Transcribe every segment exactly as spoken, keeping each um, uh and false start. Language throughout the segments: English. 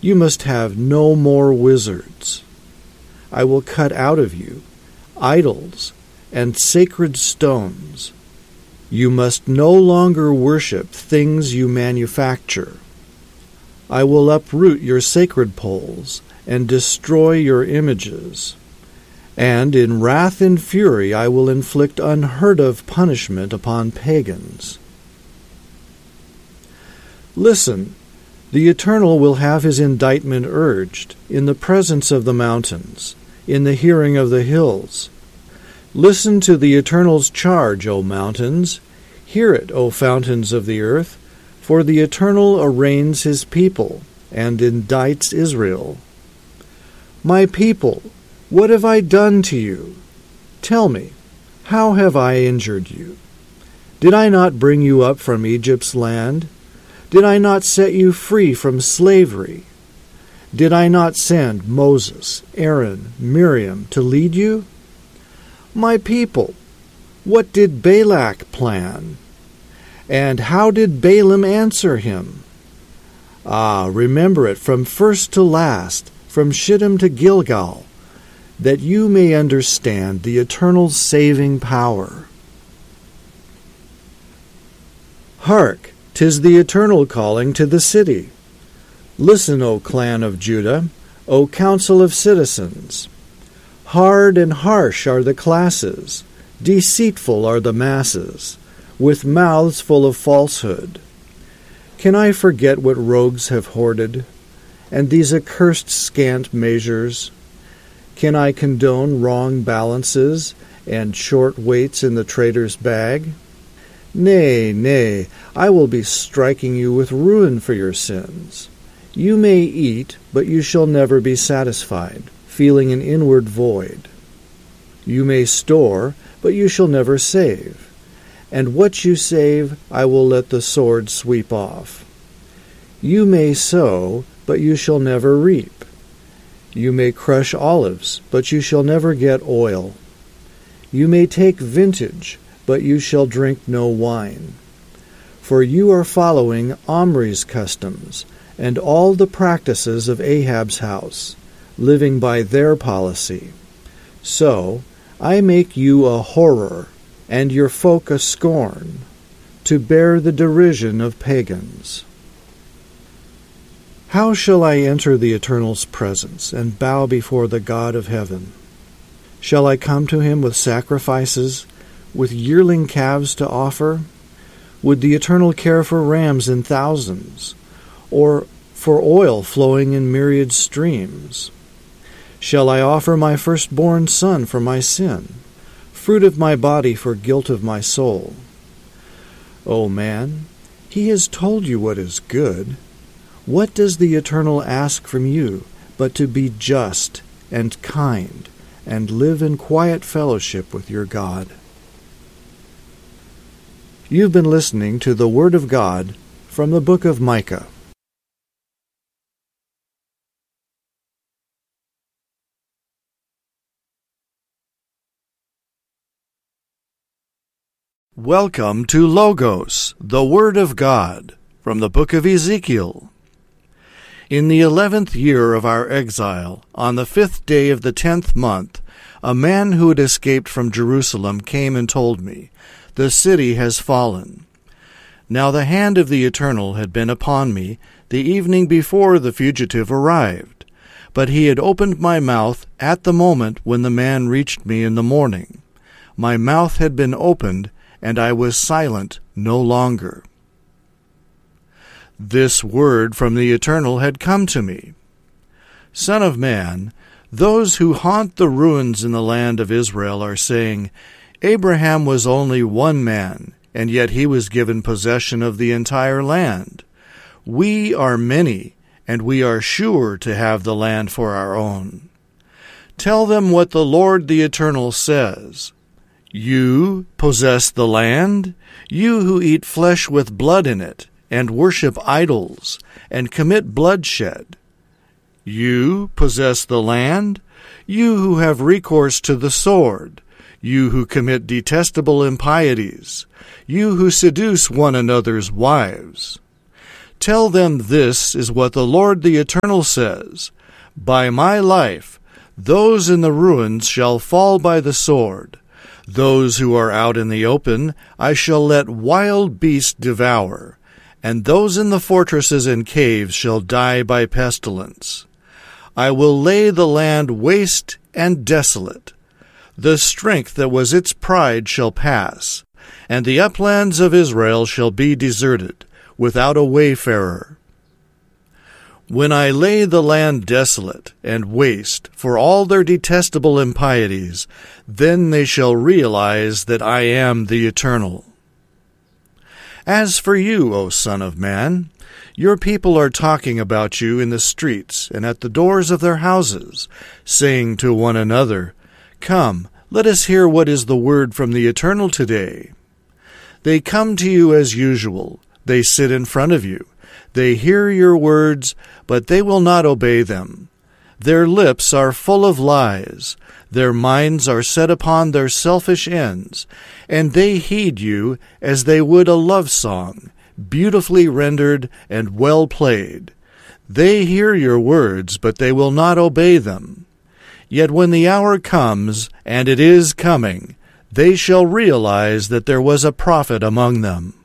You must have no more wizards. I will cut out of you idols and sacred stones. You must no longer worship things you manufacture. I will uproot your sacred poles and destroy your images. And in wrath and fury I will inflict unheard-of punishment upon pagans. Listen, the Eternal will have his indictment urged in the presence of the mountains, in the hearing of the hills. Listen to the Eternal's charge, O mountains. Hear it, O fountains of the earth, for the Eternal arraigns his people and indicts Israel. My people, what have I done to you? Tell me, how have I injured you? Did I not bring you up from Egypt's land? Did I not set you free from slavery? Did I not send Moses, Aaron, Miriam to lead you? My people, what did Balak plan? And how did Balaam answer him? Ah, remember it from first to last, from Shittim to Gilgal, that you may understand the Eternal saving power. Hark! 'Tis the Eternal calling to the city. Listen, O clan of Judah, O council of citizens. Hard and harsh are the classes, deceitful are the masses, with mouths full of falsehood. Can I forget what rogues have hoarded, and these accursed scant measures? Can I condone wrong balances and short weights in the trader's bag? Nay, nay, I will be striking you with ruin for your sins. You may eat, but you shall never be satisfied, feeling an inward void. You may store, but you shall never save. And what you save, I will let the sword sweep off. You may sow, but you shall never reap. You may crush olives, but you shall never get oil. You may take vintage, but you shall drink no wine. For you are following Omri's customs, and all the practices of Ahab's house, living by their policy. So I make you a horror, and your folk a scorn, to bear the derision of pagans. How shall I enter the Eternal's presence, and bow before the God of heaven? Shall I come to him with sacrifices, with yearling calves to offer? Would the Eternal care for rams in thousands, or for oil flowing in myriad streams? Shall I offer my firstborn son for my sin, fruit of my body for guilt of my soul? O man, he has told you what is good. What does the Eternal ask from you but to be just and kind and live in quiet fellowship with your God? You've been listening to the Word of God from the book of Micah. Welcome to Logos, the Word of God, from the book of Ezekiel. In the eleventh year of our exile, on the fifth day of the tenth month, a man who had escaped from Jerusalem came and told me, "The city has fallen." Now the hand of the Eternal had been upon me the evening before the fugitive arrived, but he had opened my mouth at the moment when the man reached me in the morning. My mouth had been opened, and I was silent no longer. This word from the Eternal had come to me. Son of man, those who haunt the ruins in the land of Israel are saying, Abraham was only one man, and yet he was given possession of the entire land. We are many, and we are sure to have the land for our own. Tell them what the Lord the Eternal says. You possess the land, you who eat flesh with blood in it, and worship idols, and commit bloodshed. You possess the land, you who have recourse to the sword, you who commit detestable impieties, you who seduce one another's wives. Tell them this is what the Lord the Eternal says, By my life, those in the ruins shall fall by the sword. Those who are out in the open I shall let wild beasts devour, and those in the fortresses and caves shall die by pestilence. I will lay the land waste and desolate. The strength that was its pride shall pass, and the uplands of Israel shall be deserted, without a wayfarer. When I lay the land desolate and waste for all their detestable impieties, then they shall realize that I am the Eternal. As for you, O Son of Man, your people are talking about you in the streets and at the doors of their houses, saying to one another, Come, let us hear what is the word from the Eternal today. They come to you as usual. They sit in front of you. They hear your words, but they will not obey them. Their lips are full of lies. Their minds are set upon their selfish ends, and they heed you as they would a love song, beautifully rendered and well played. They hear your words, but they will not obey them. Yet when the hour comes, and it is coming, they shall realize that there was a prophet among them.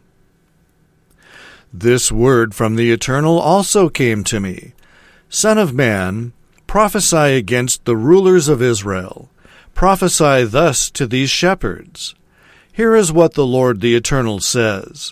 This word from the Eternal also came to me. Son of man, prophesy against the rulers of Israel. Prophesy thus to these shepherds. Here is what the Lord the Eternal says.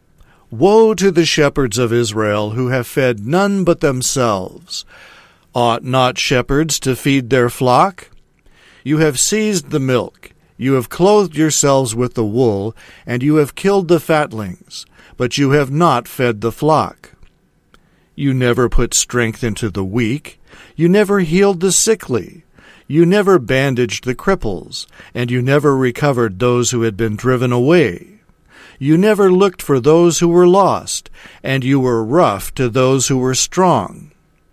Woe to the shepherds of Israel who have fed none but themselves. Ought not shepherds to feed their flock? You have seized the milk, you have clothed yourselves with the wool, and you have killed the fatlings, but you have not fed the flock. You never put strength into the weak, you never healed the sickly, you never bandaged the cripples, and you never recovered those who had been driven away. You never looked for those who were lost, and you were rough to those who were strong.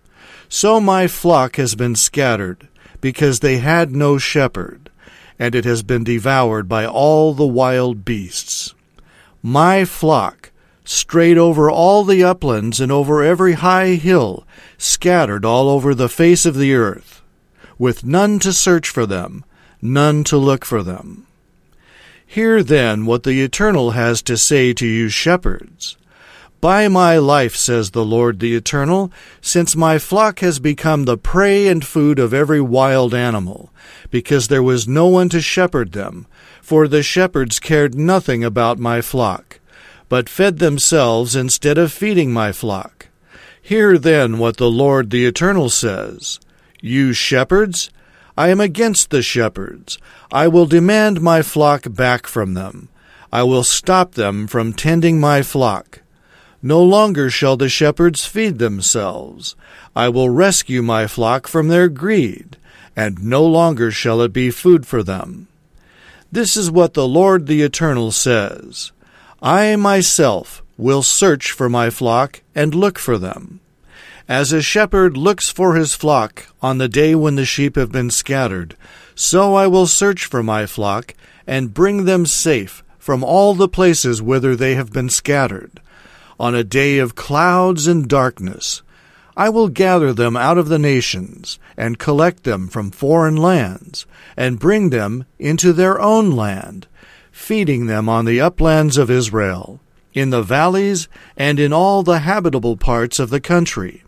So my flock has been scattered, because they had no shepherd, and it has been devoured by all the wild beasts. My flock strayed over all the uplands and over every high hill, scattered all over the face of the earth, with none to search for them, none to look for them. Hear then what the Eternal has to say to you shepherds. By my life, says the Lord the Eternal, since my flock has become the prey and food of every wild animal, because there was no one to shepherd them, for the shepherds cared nothing about my flock, but fed themselves instead of feeding my flock. Hear then what the Lord the Eternal says. You shepherds, I am against the shepherds. I will demand my flock back from them. I will stop them from tending my flock. No longer shall the shepherds feed themselves. I will rescue my flock from their greed, and no longer shall it be food for them. This is what the Lord the Eternal says. I myself will search for my flock and look for them. As a shepherd looks for his flock on the day when the sheep have been scattered, so I will search for my flock and bring them safe from all the places whither they have been scattered. On a day of clouds and darkness, I will gather them out of the nations and collect them from foreign lands and bring them into their own land, feeding them on the uplands of Israel, in the valleys, and in all the habitable parts of the country.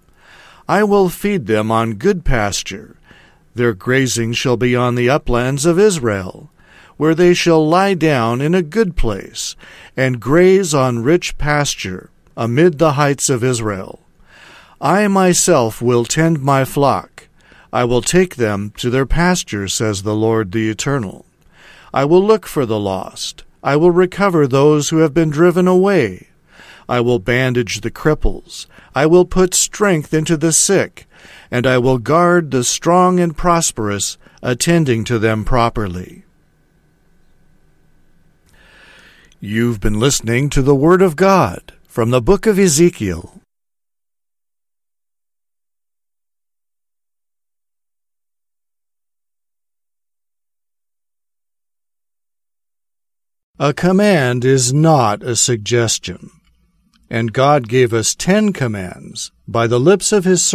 I will feed them on good pasture. Their grazing shall be on the uplands of Israel, where they shall lie down in a good place, and graze on rich pasture amid the heights of Israel. I myself will tend my flock. I will take them to their pasture, says the Lord the Eternal. I will look for the lost. I will recover those who have been driven away. I will bandage the cripples. I will put strength into the sick, and I will guard the strong and prosperous, attending to them properly. You've been listening to the Word of God from the book of Ezekiel. A command is not a suggestion. And God gave us ten commands by the lips of his